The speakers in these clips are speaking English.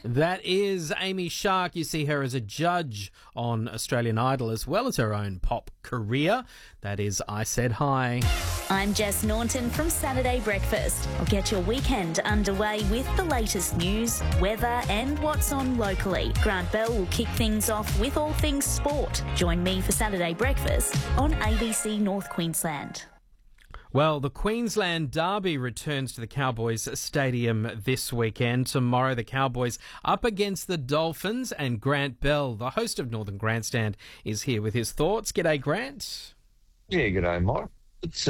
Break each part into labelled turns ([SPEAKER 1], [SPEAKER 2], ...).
[SPEAKER 1] That is Amy Shark. You see her as a judge on Australian Idol as well as her own pop career. That is I Said Hi.
[SPEAKER 2] I'm Jess Naunton from Saturday Breakfast. I'll get your weekend underway with the latest news, weather and what's on locally. Grant Bell will kick things off with all things sport. Join me for Saturday Breakfast on ABC North Queensland.
[SPEAKER 1] Well, the Queensland Derby returns to the Cowboys Stadium this weekend. Tomorrow, the Cowboys up against the Dolphins, and Grant Bell, the host of Northern Grandstand, is here with his thoughts. G'day, Grant.
[SPEAKER 3] Yeah, g'day, Mike. It's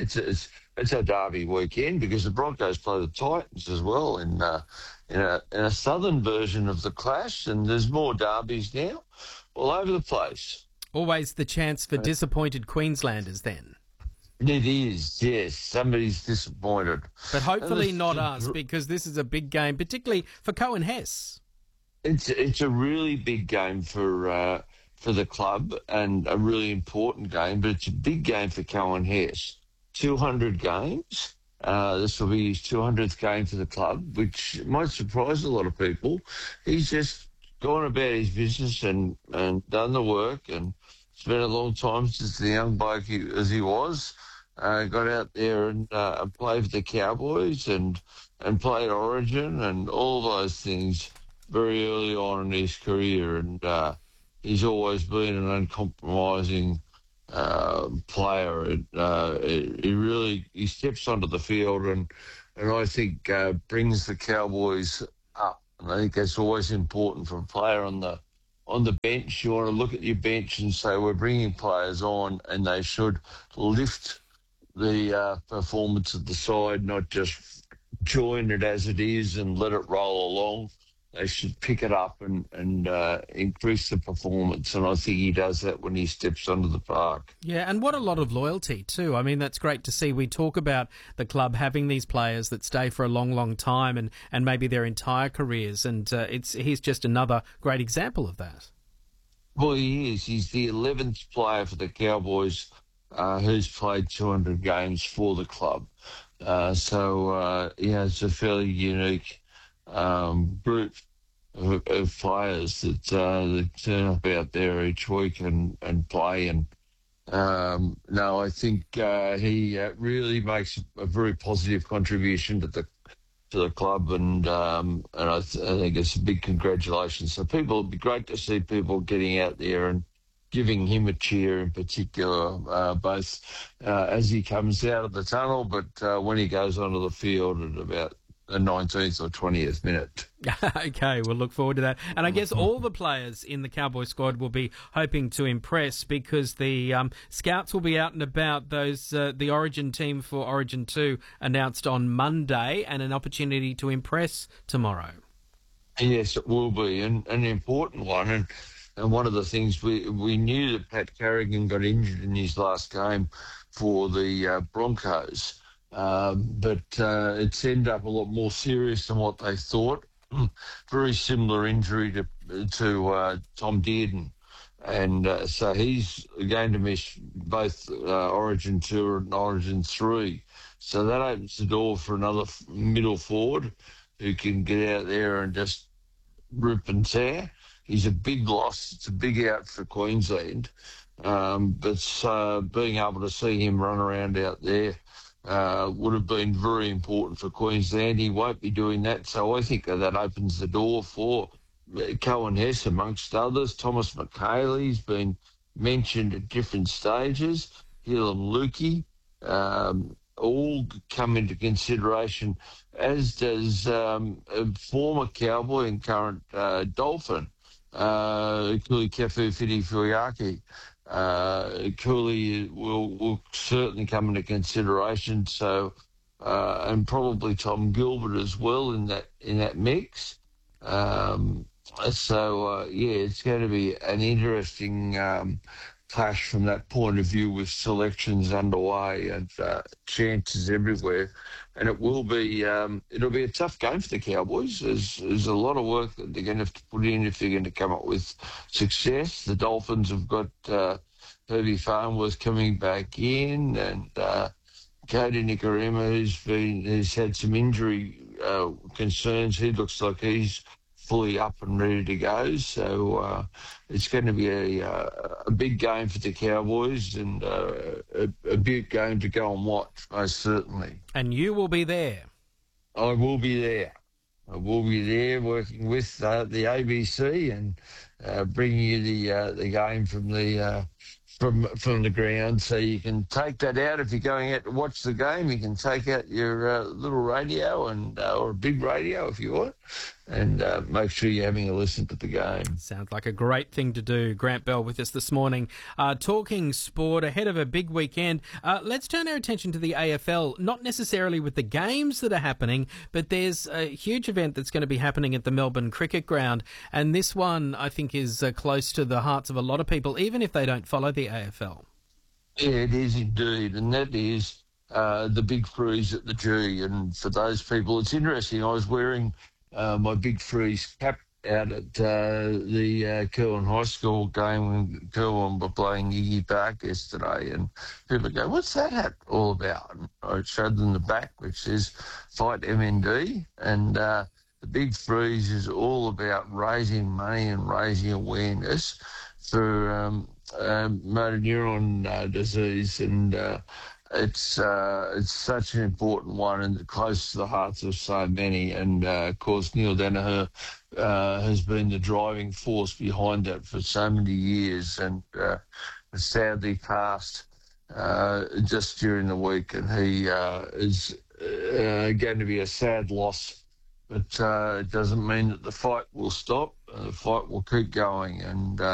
[SPEAKER 3] a Derby weekend because the Broncos play the Titans as well in a southern version of the clash, and there's more derbies now all over the place.
[SPEAKER 1] Always the chance for disappointed Queenslanders then.
[SPEAKER 3] It is, yes. Somebody's disappointed.
[SPEAKER 1] But hopefully not us, because this is a big game, particularly for Coen Hess.
[SPEAKER 3] It's a really big game for the club and a really important game, but it's a big game for Coen Hess. 200 games. This will be his 200th game for the club, which might surprise a lot of people. He's just gone about his business and done the work, and it's been a long time since the young bloke as he was. Got out there and played for the Cowboys and played Origin and all those things very early on in his career. And he's always been an uncompromising player. He steps onto the field and I think brings the Cowboys up. And I think that's always important for a player on the bench. You want to look at your bench and say, we're bringing players on and they should lift the performance of the side, not just join it as it is and let it roll along. They should pick it up and increase the performance, and I think he does that when he steps onto the park.
[SPEAKER 1] Yeah, and what a lot of loyalty too. I mean, that's great to see. We talk about the club having these players that stay for a long, long time and maybe their entire careers, and he's just another great example of that.
[SPEAKER 3] Well, he is. He's the 11th player for the Cowboys who's played 200 games for the club. It's a fairly unique group of players that turn up out there each week and play. And I think he really makes a very positive contribution to the club, and I think it's a big congratulations. So it'd be great to see people getting out there and giving him a cheer in particular, both as he comes out of the tunnel, but when he goes onto the field at about the 19th or 20th minute.
[SPEAKER 1] Okay, we'll look forward to that. And I guess all the players in the Cowboy squad will be hoping to impress, because the scouts will be out and about. The Origin team for Origin 2 announced on Monday, and an opportunity to impress tomorrow.
[SPEAKER 3] Yes, it will be, and an important one. And one of the things we knew that Pat Carrigan got injured in his last game for the Broncos, but it's ended up a lot more serious than what they thought. Very similar injury to Tom Dearden. And so he's going to miss both Origin 2 and Origin 3. So that opens the door for another middle forward who can get out there and just rip and tear. He's a big loss. It's a big out for Queensland. But being able to see him run around out there would have been very important for Queensland. He won't be doing that. So I think that opens the door for Coen Hess, amongst others. Thomas McHaley's been mentioned at different stages. Hillem Lukey, all come into consideration, as does a former Cowboy and current Dolphin, Kuli Kefu-Fiti-Fuiaki. Cooley will certainly come into consideration. So, and probably Tom Gilbert as well in that mix. It's going to be an interesting clash from that point of view, with selections underway and chances everywhere. And it will be it'll be a tough game for the Cowboys. There's a lot of work that they're going to have to put in if they're going to come up with success. The Dolphins have got Herbie Farnworth coming back in, and Cody Nikorima, who's had some injury concerns. He looks like he's fully up and ready to go. So it's going to be a big game for the Cowboys and a big game to go and watch, most certainly.
[SPEAKER 1] And you will be there.
[SPEAKER 3] I will be there. I will be there working with the ABC and bringing you the game from the ground, so you can take that out if you're going out to watch the game. You can take out your little radio or a big radio if you want, and make sure you're having a listen to the game.
[SPEAKER 1] Sounds like a great thing to do. Grant Bell with us this morning, talking sport ahead of a big weekend. Let's turn our attention to the AFL, not necessarily with the games that are happening, but there's a huge event that's going to be happening at the Melbourne Cricket Ground, and this one I think is close to the hearts of a lot of people, even if they don't follow the AFL.
[SPEAKER 3] Yeah, it is indeed, and that is the Big Freeze at the G. And for those people, it's interesting. I was wearing my Big Freeze cap out at the Kirwan High School game when Kirwan were playing Iggy Park yesterday, and people go, "What's that hat all about?" And I showed them the back, which says Fight MND, and the Big Freeze is all about raising money and raising awareness for motor neuron disease, and it's such an important one and close to the hearts of so many. And of course, Neil Danaher has been the driving force behind that for so many years, and sadly passed just during the week, and he is going to be a sad loss. But it doesn't mean that the fight will stop. The fight will keep going, and